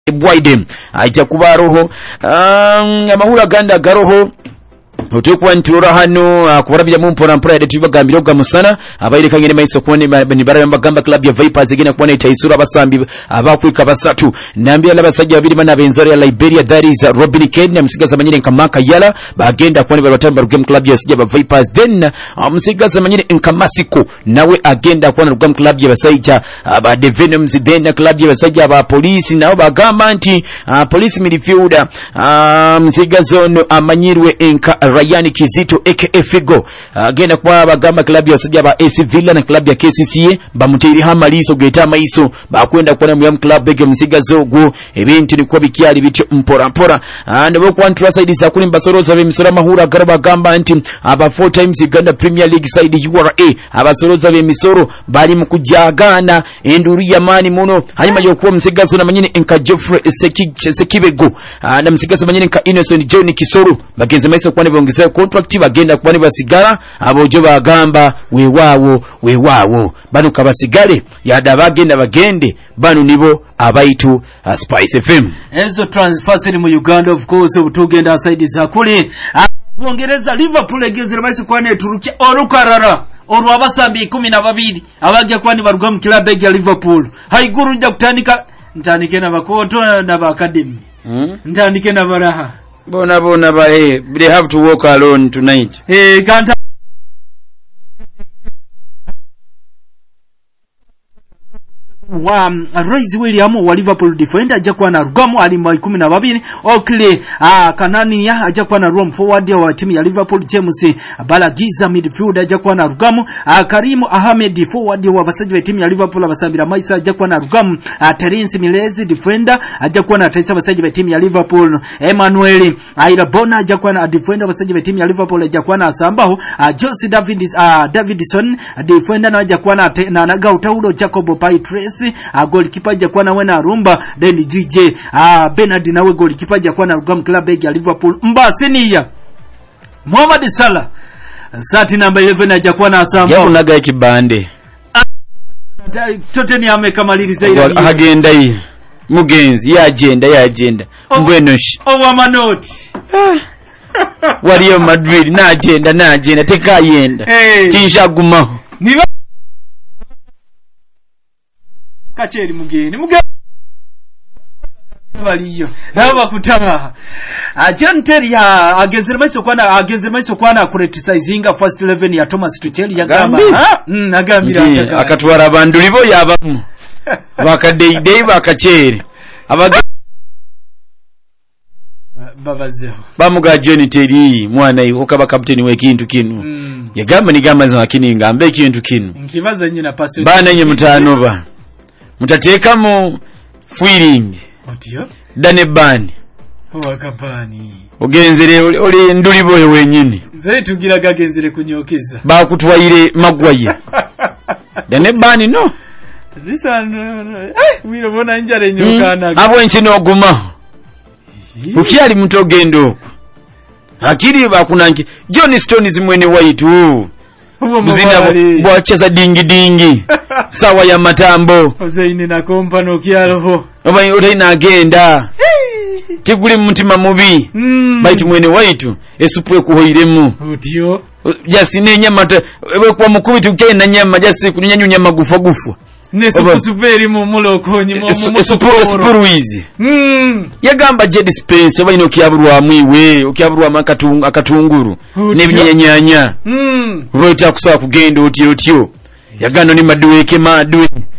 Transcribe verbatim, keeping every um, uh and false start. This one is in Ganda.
Bwide ajja kuba roho amahula ganda garoho otukuwa nturora hano kubarabya mu mpora mpora ya tubagambira obwa musana abayire kangene maiso kubone nibara mbagamba club ya Vipers igena kubone itaisura abasambi abakwika basatu nambira n'abasajja babiri bana benzaro ya Liberia, that is Robin Kane amsigaza manyire nkamaka yala bagenda kubone batamba game club ya sijja ba Vipers, then amsigaza manyire nkamasiko nawe agenda kubone game club ya basajja aba Devenoms, then club ya basajja aba police nabo bagamba nti police midfielder amsigaza ono amanyirwe enka Ryan Kizito aka Figo agenda kwa bagamba club ya basajja ba A C Villa na club ya K C C A bamutiri hamaliso geta maiso bakwenda kubona mu club ege musigazo go ebintu ni kwa bikyali bityo mpora mpora and bo kwa ntura side za kulimba soroza be misora mahura garaba gamba nti aba four times Uganda Premier League side U R A abasoroza be misoro bali mu kujagana enduru ya mani muno hanyuma yo kwa musigazo na manyine enka Geoffrey Sekibego na musigazo manyine enka Innocent John Kisoro bageze maiso kwa bongeza contract bagenda kubane basigara abojo bagamba we wawo we wawo banu kabasigale yada bagenda bagende banu nibo abaitu uh, Spice F M ezo transfers ni mu Uganda of course obutugenda side za kuli Bongereza Liverpool egezera maisi kwane turukia orukarara oru abasambi kumi na babiri abajja kwani baruga mu club ya Liverpool haiguru nja kutandika ntandike na bakoto na ba academy hmm? ntandike na baraha bona bona ba eh they have to walk alone tonight eh kanta wa Royce William wa Liverpool defender ajakwa na rugamu ali kumi na babiri Oakley ah Kanani ya ajakwa na room forward wa timu ya Liverpool, James Balagiza midfielder ajakwa na rugamu ah Karimu Ahmed forward wa basaji wa timu ya Liverpool, abasabira Maisa ajakwa na rugamu ah Terence Milezi defender ajakwa na taisa basaji wa timu ya Liverpool, Emmanuel Airabona ajakwa na defender basaji wa timu ya Liverpool ajakwa na Sambaho ah Jose David ah Davidson defender na ajakwa na na naga utaudo Jacob Paitres a goalkeeper jakwa na wena rumba then G J ah Bernard nawe goalkeeper jakwa na rugam club ya Liverpool mbasiniya Mohamed Salah sati number eleven ajakwa na Asamba ya unaga kibande tote ni amekamaliza ile agenda hii mugenzi ya agenda ya agenda mbwenoshi owa manoti waliyo Madrid na agenda na agenda teka yenda hey. Tinsha gumaho niba kacheri mugeni mugeni baliyo naba kutama John Terry agenzera maiso kwana agenzera maiso kwana criticizinga first eleven ya Thomas Tuchel yagamba mm nagambira akatwara abandu libo yabamu bakadeidei bakacheri abaga babazeho bamuga John Terry mwana iwo kaba captain we kintu kinu mm. yagamba nigamba za lakini ngambe kintu kinu nkibaza nyina pass bana nye mutano ba mutateka mu feeling otiyo dane bani wakabani ogenzere oli nduli boye wenyini zere tugira gagenzere kunyokeza ba kutwaire magwaye dane bani no lisano eh wiro bona njare nyokana mm. abo enchino oguma ukiali mutogendo akiri bakunanki John Stones mwene waitu muzina bwacheza dingi dingi sawa ya matambo ozeine na kompano kyaloho obayi utaina agenda tiguli mutima mubi mm. baitu mwene waitu esupwe kuhoiremu otiyo jasi ne nyama we kwa mukubiti ukena nyama jasi kunyanya nyama gufa gufa ne supu superi mu mulokonyi mu mu supu supuru hizi mm yagamba Jed Spence obayi no kyaburwa mwiwe okyaburwa makatungu akatunguru ne binyenyanya mm roita kusaba kugenda otyo otyo yagano ni maduweke madwe